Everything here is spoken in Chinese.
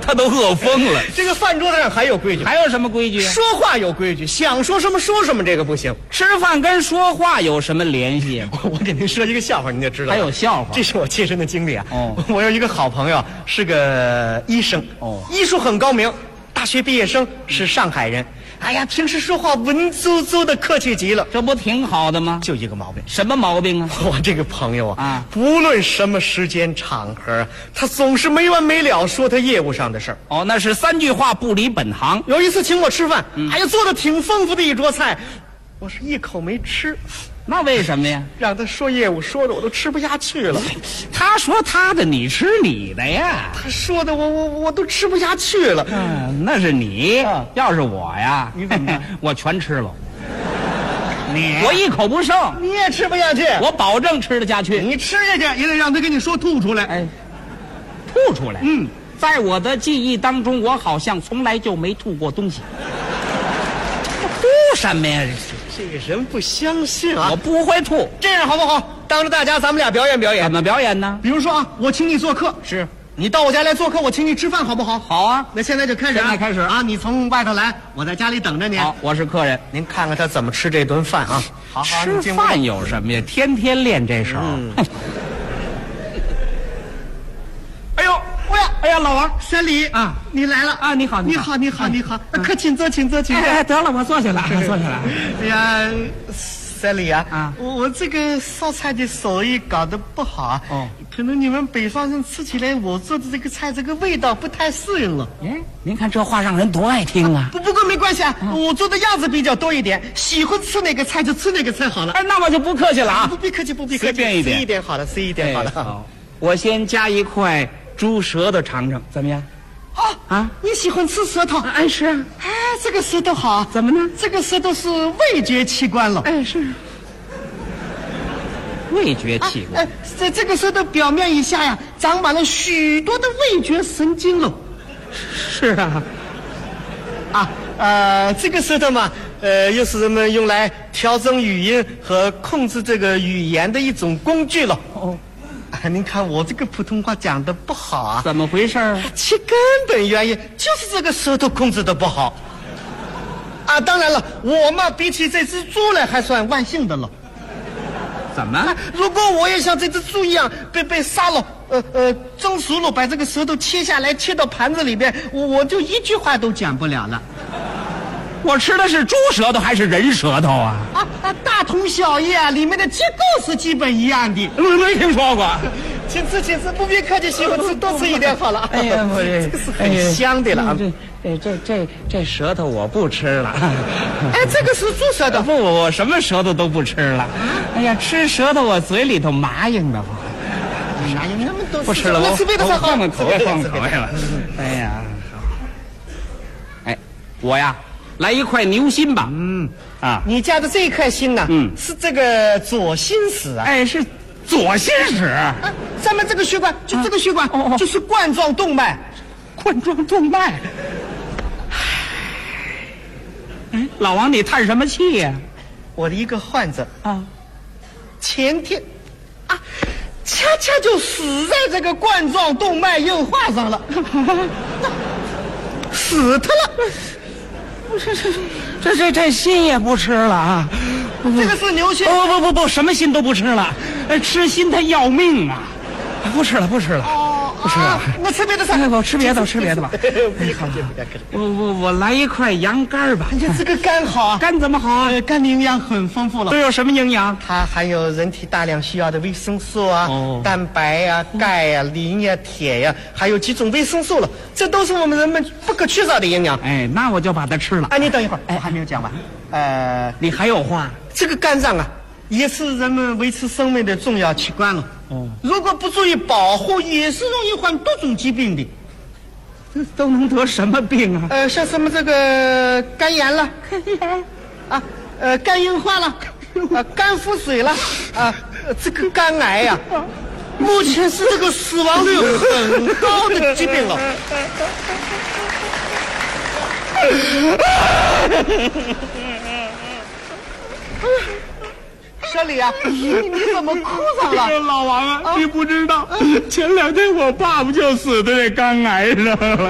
他都饿疯了。 这个饭桌子上还有规矩， 还有什么规矩？ 说话有规矩，想说什么说什么，这个不行。 吃饭跟说话有什么联系？ 我给您说一个笑话，您就知道了。 还有笑话？ 这是我切身的经历啊。 哦， 我有一个好朋友是个医生， 哦， 医术很高明，大学毕业生，是上海人。哎呀，平时说话文绉绉的，客气极了。 这不挺好的吗？ 就一个毛病。 什么毛病啊？ 我这个朋友啊，不论什么时间场合，他总是没完没了说他业务上的事儿。 哦，那是3句话不离本行。 有一次请我吃饭，哎呀，做的挺丰富的一桌菜，我是一口没吃。 那为什么呀？ 让他说业务，说的我都吃不下去了。 他说他的，你吃你的呀。 他说的我都吃不下去了。 那是你。要是我呀， 你怎么办？ 我全吃了。我一口不剩。 你也吃不下去。 我保证吃得下去。 你吃下去也得让他给你说吐出来。 哎，吐出来。在我的记忆当中，我好像从来就没吐过东西。吐什么呀？ 这个人不相信啊！ 我不会吐。 这样好不好？当着大家，咱们俩表演表演。 怎么表演呢？ 比如说啊，我请你做客， 是你到我家来做客，我请你吃饭，好不好？ 好啊。 那现在就开始。 现在开始啊！你从外头来，我在家里等着你。 好，我是客人。 您看看他怎么吃这顿饭啊？好， 吃饭有什么呀？天天练这手。 哎呦！哎呀，老王， 山里啊，你来了啊！你好， 你好，你好，你好，可请坐，请坐，请坐。 哎，得了，我坐下来，坐下来。 哎呀，山里啊，我这个烧菜的手艺搞得不好，可能你们北方人吃起来我做的这个菜这个味道不太适应了。 哎，您看这话让人多爱听啊！ 不过没关系啊，我做的样子比较多一点，喜欢吃哪个菜就吃哪个菜好了。 哎，那我就不客气了啊！ 不必客气，不必客气， 随便一点， 随意点好了，随意点好了。好， 我先加一块猪舌头尝尝，怎么样？ 你喜欢吃舌头？ 哎，是啊。 哎，这个舌头好， 怎么呢？ 这个舌头是味觉器官了。 哎，是。味觉器官。 这个舌头表面以下呀，长满了许多的味觉神经了。 是啊。 这个舌头嘛，又是人们用来调整语音和控制这个语言的一种工具了。您看我这个普通话讲的不好啊？ 怎么回事啊？ 其根本原因就是这个舌头控制的不好。当然了，我嘛比起这只猪来还算万幸的了。 怎么？ 如果我也像这只猪一样被杀了，蒸熟了，把这个舌头切下来，切到盘子里边，我就一句话都讲不了了。 我吃的是猪舌头还是人舌头啊？ 大同小异啊，里面的结构是基本一样的。 没听说过。 请吃，请吃，不必客气，喜欢吃多吃一点好了。 哎呀，我这个是很香的了啊。 这舌头我不吃了。 这个是猪舌头。 不，我什么舌头都不吃了。哎呀，吃舌头我嘴里头麻硬的慌。 麻硬那么多。 不吃了，我换个口味了。哎呀，我呀。来一块牛心吧。 你家的这一块心呢？是这个左心室啊。 是左心室。 上面这个血管，就这个血管，就是冠状动脉。 冠状动脉。老王，你叹什么气呀？ 我的一个患者前天恰恰就死在这个冠状动脉硬化上了。死他了。 这心也不吃了啊！ 这个是牛心。 不，什么心都不吃了。吃心它要命啊！不吃了。不吃了。 那吃别的菜。 我吃别的吧。 别客气。 我来一块羊肝吧。 哎呀，这个肝好啊！ 肝怎么好啊？ 肝的营养很丰富了。 都有什么营养？ 它含有人体大量需要的维生素啊、蛋白呀、钙呀、磷呀、铁呀，还有几种维生素了。这都是我们人们不可缺少的营养。 那我就把它吃了。 你等一会儿，我还没有讲完。 你还有话？ 这个肝脏也是人们维持生命的重要器官了。如果不注意保护，也是容易患多种疾病的。 都能得什么病啊？ 像什么这个肝炎了，肝硬化了，肝腹水了，这个肝癌呀，目前是这个死亡率很高的疾病了。小李啊，你怎么哭上了？ 老王啊，你不知道，前2天我爸爸就死在这肝癌上了。